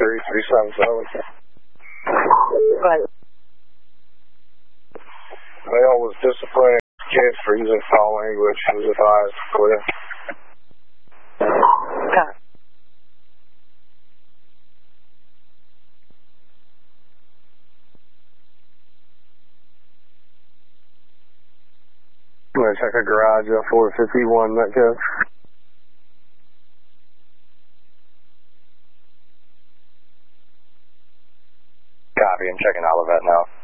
3377. Right. Male was disciplining kids for using foul language. He was advised clear. Okay. I'm going to check a garage at 451, Metcalf. Copy, I'm checking Olivet now.